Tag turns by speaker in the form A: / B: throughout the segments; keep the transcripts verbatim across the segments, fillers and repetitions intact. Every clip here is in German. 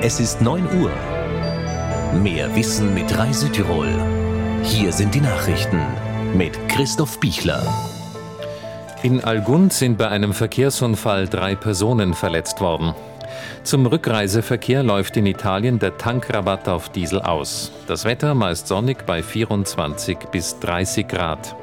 A: Es ist neun Uhr. Mehr Wissen mit Rai Südtirol. Hier sind die Nachrichten mit Christoph Bichler.
B: In Algund sind bei einem Verkehrsunfall drei Personen verletzt worden. Zum Rückreiseverkehr läuft in Italien der Tankrabatt auf Diesel aus. Das Wetter meist sonnig bei vierundzwanzig bis dreißig Grad.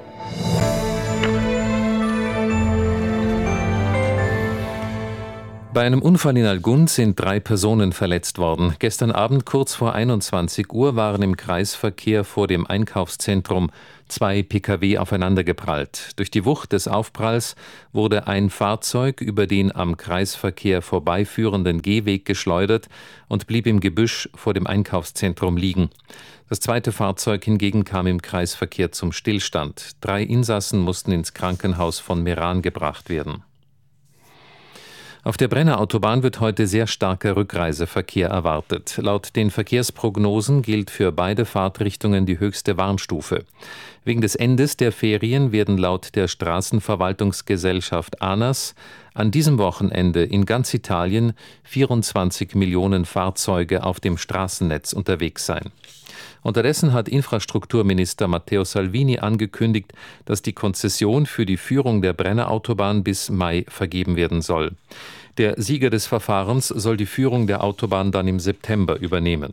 B: Bei einem Unfall in Algund sind drei Personen verletzt worden. Gestern Abend kurz vor einundzwanzig Uhr waren im Kreisverkehr vor dem Einkaufszentrum zwei Pkw aufeinandergeprallt. Durch die Wucht des Aufpralls wurde ein Fahrzeug über den am Kreisverkehr vorbeiführenden Gehweg geschleudert und blieb im Gebüsch vor dem Einkaufszentrum liegen. Das zweite Fahrzeug hingegen kam im Kreisverkehr zum Stillstand. Drei Insassen mussten ins Krankenhaus von Meran gebracht werden. Auf der Brenner Autobahn wird heute sehr starker Rückreiseverkehr erwartet. Laut den Verkehrsprognosen gilt für beide Fahrtrichtungen die höchste Warnstufe. Wegen des Endes der Ferien werden laut der Straßenverwaltungsgesellschaft ANAS an diesem Wochenende in ganz Italien vierundzwanzig Millionen Fahrzeuge auf dem Straßennetz unterwegs sein. Unterdessen hat Infrastrukturminister Matteo Salvini angekündigt, dass die Konzession für die Führung der Brenner Autobahn bis Mai vergeben werden soll. Der Sieger des Verfahrens soll die Führung der Autobahn dann im September übernehmen.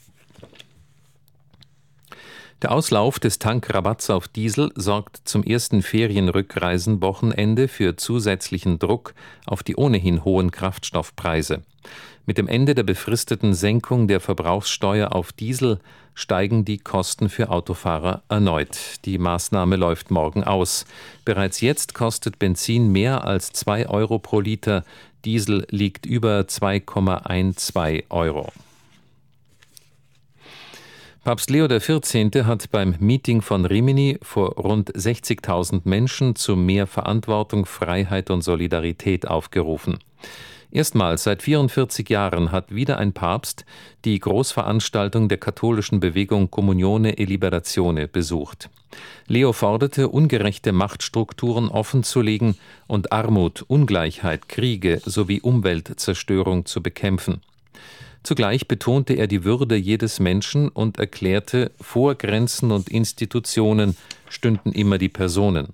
B: Der Auslauf des Tankrabatts auf Diesel sorgt zum ersten Ferienrückreisenwochenende für zusätzlichen Druck auf die ohnehin hohen Kraftstoffpreise. Mit dem Ende der befristeten Senkung der Verbrauchssteuer auf Diesel steigen die Kosten für Autofahrer erneut. Die Maßnahme läuft morgen aus. Bereits jetzt kostet Benzin mehr als zwei Euro pro Liter, Diesel liegt über zwei Komma zwölf Euro. Papst Leo der vierzehnte hat beim Meeting von Rimini vor rund sechzigtausend Menschen zu mehr Verantwortung, Freiheit und Solidarität aufgerufen. Erstmals seit vierundvierzig Jahren hat wieder ein Papst die Großveranstaltung der katholischen Bewegung Comunione e Liberazione besucht. Leo forderte, ungerechte Machtstrukturen offenzulegen und Armut, Ungleichheit, Kriege sowie Umweltzerstörung zu bekämpfen. Zugleich betonte er die Würde jedes Menschen und erklärte, vor Grenzen und Institutionen stünden immer die Personen.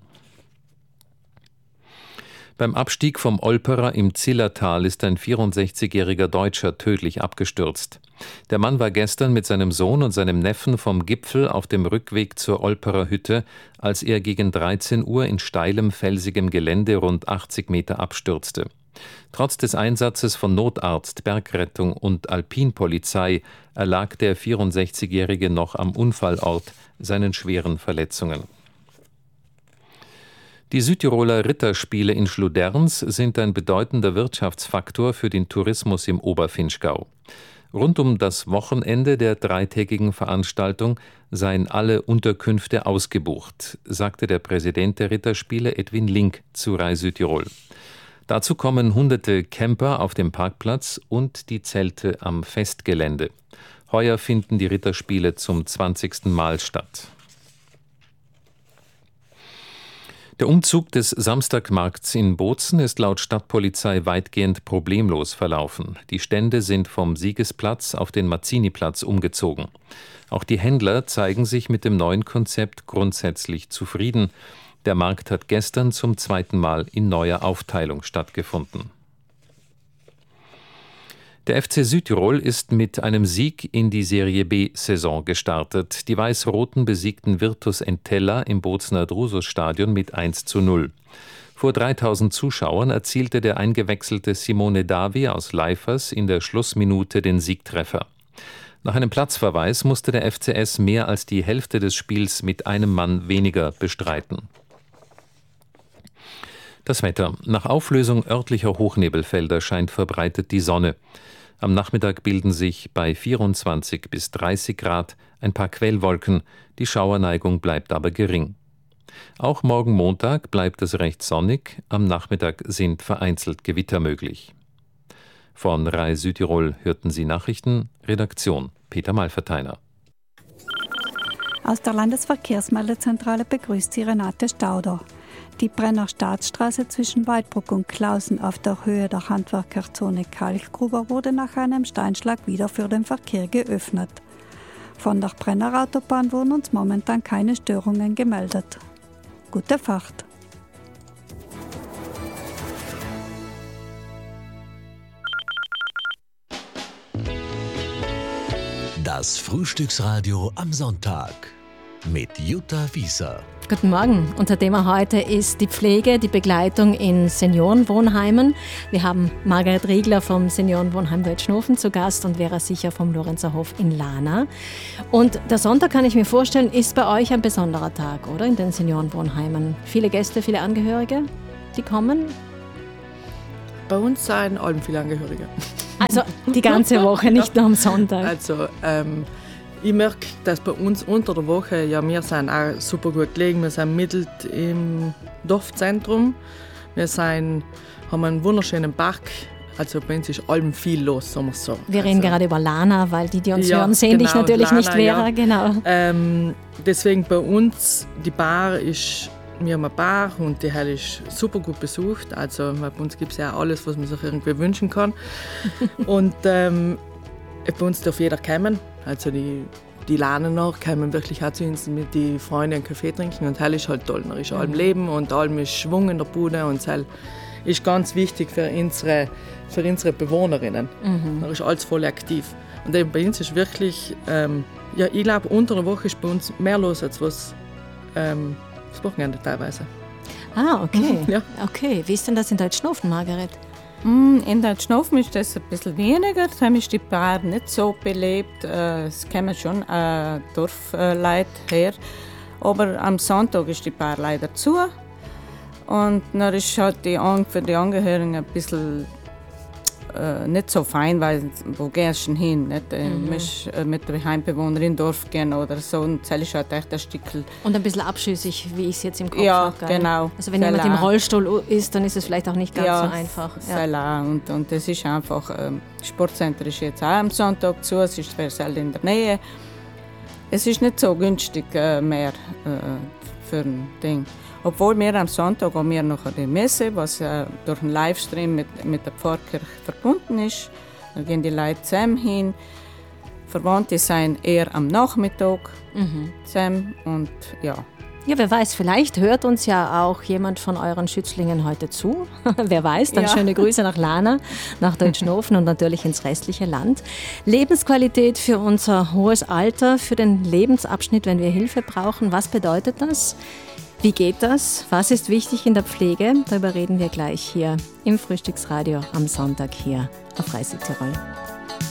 B: Beim Abstieg vom Olperer im Zillertal ist ein vierundsechzigjähriger Deutscher tödlich abgestürzt. Der Mann war gestern mit seinem Sohn und seinem Neffen vom Gipfel auf dem Rückweg zur Olperer Hütte, als er gegen dreizehn Uhr in steilem, felsigem Gelände rund achtzig Meter abstürzte. Trotz des Einsatzes von Notarzt, Bergrettung und Alpinpolizei erlag der vierundsechzigjährige noch am Unfallort seinen schweren Verletzungen. Die Südtiroler Ritterspiele in Schluderns sind ein bedeutender Wirtschaftsfaktor für den Tourismus im Oberfinchgau. Rund um das Wochenende der dreitägigen Veranstaltung seien alle Unterkünfte ausgebucht, sagte der Präsident der Ritterspiele Edwin Link zu Rai Südtirol. Dazu kommen hunderte Camper auf dem Parkplatz und die Zelte am Festgelände. Heuer finden die Ritterspiele zum zwanzigsten Mal statt. Der Umzug des Samstagmarkts in Bozen ist laut Stadtpolizei weitgehend problemlos verlaufen. Die Stände sind vom Siegesplatz auf den Mazziniplatz umgezogen. Auch die Händler zeigen sich mit dem neuen Konzept grundsätzlich zufrieden. Der Markt hat gestern zum zweiten Mal in neuer Aufteilung stattgefunden. Der F C Südtirol ist mit einem Sieg in die Serie B-Saison gestartet. Die Weiß-Roten besiegten Virtus Entella im Bozener Drusus-Stadion mit eins zu null. Vor dreitausend Zuschauern erzielte der eingewechselte Simone Davi aus Leifers in der Schlussminute den Siegtreffer. Nach einem Platzverweis musste der F C S mehr als die Hälfte des Spiels mit einem Mann weniger bestreiten. Das Wetter. Nach Auflösung örtlicher Hochnebelfelder scheint verbreitet die Sonne. Am Nachmittag bilden sich bei vierundzwanzig bis dreißig Grad ein paar Quellwolken, die Schauerneigung bleibt aber gering. Auch morgen Montag bleibt es recht sonnig, am Nachmittag sind vereinzelt Gewitter möglich. Von Rai Südtirol hörten Sie Nachrichten, Redaktion Peter Malverteiner.
C: Aus der Landesverkehrsmeldezentrale begrüßt Sie Renate Stauder. Die Brenner Staatsstraße zwischen Waldbruck und Klausen auf der Höhe der Handwerkerzone Kalkgruber wurde nach einem Steinschlag wieder für den Verkehr geöffnet. Von der Brenner Autobahn wurden uns momentan keine Störungen gemeldet. Gute Fahrt!
A: Das Frühstücksradio am Sonntag mit Jutta Wieser.
D: Guten Morgen. Unser Thema heute ist die Pflege, die Begleitung in Seniorenwohnheimen. Wir haben Margaret Riegler vom Seniorenwohnheim Deutschnofen zu Gast und Vera Sicher vom Lorenzerhof in Lana. Und der Sonntag, kann ich mir vorstellen, ist bei euch ein besonderer Tag, oder? In den Seniorenwohnheimen. Viele Gäste, viele Angehörige, die kommen?
E: Bei uns sind allem viele Angehörige.
D: Also die ganze Woche, nicht nur am Sonntag.
E: Also ähm, ich merke, dass bei uns unter der Woche, ja, wir sind auch super gut gelegen. Wir sind mittelt im Dorfzentrum. Wir sind, haben einen wunderschönen Park. Also bei uns ist allem viel los, sagen wir so.
D: Wir reden
E: also,
D: gerade über Lana, weil die, die uns
E: ja,
D: hören, sehen
E: genau,
D: dich natürlich
E: Lana,
D: nicht, Vera.
E: Ja.
D: Genau.
E: Ähm, deswegen bei uns, die Bar ist, wir haben eine Bar und die ist super gut besucht. Also bei uns gibt es ja alles, was man sich irgendwie wünschen kann. Und ähm, bei uns darf jeder kommen. Also die, die Lanener kommen wirklich auch zu uns mit den Freunden einen Kaffee trinken. Und das ist halt toll. Da ist allem Leben und allem ist Schwung in der Bude. Und das ist ganz wichtig für unsere, für unsere Bewohnerinnen. Mhm. Da ist alles voll aktiv. Und eben bei uns ist wirklich, ähm, ja, ich glaube, unter der Woche ist bei uns mehr los als was ähm, das Wochenende teilweise.
D: Ah, okay.
E: Ja.
D: Okay. Wie ist denn das in Deutschnofen, Margaret?
F: In Deutschnofen ist das ein bisschen weniger. Da ist die Bar nicht so belebt. Es kommen schon äh, Dorfleute her. Aber am Sonntag ist die Bar leider zu. Und dann ist halt die, für die Angehörigen ein bisschen äh, nicht so fein, weil wo gehst du denn hin? Nicht? Mhm. Du musst äh, mit der Heimbewohnerin in Dorf gehen oder so. Und das ist halt echt ein Stückchen.
D: Und ein bisschen abschüssig, wie ich es jetzt im Kopf
F: ja,
D: habe.
F: Ja, genau.
D: Also wenn jemand im Rollstuhl ist, dann ist es vielleicht auch nicht ganz
F: ja,
D: so einfach.
F: Ja, und, und das ist einfach, ähm, das Sportcenter ist jetzt auch am Sonntag zu, es ist selten in der Nähe. Es ist nicht so günstig äh, mehr äh, für ein Ding. Obwohl wir am Sonntag haben wir noch eine Messe, was äh, durch einen Livestream mit, mit der Pfarrkirche verbunden ist. Da gehen die Leute zusammen hin. Verwandte sind eher am Nachmittag mhm. zusammen und ja.
D: Ja, wer weiß, vielleicht hört uns ja auch jemand von euren Schützlingen heute zu. Wer weiß, dann ja. Schöne Grüße nach Lana, nach Deutschnofen und natürlich ins restliche Land. Lebensqualität für unser hohes Alter, für den Lebensabschnitt, wenn wir Hilfe brauchen. Was bedeutet das? Wie geht das? Was ist wichtig in der Pflege? Darüber reden wir gleich hier im Frühstücksradio am Sonntag hier auf Radio Tirol.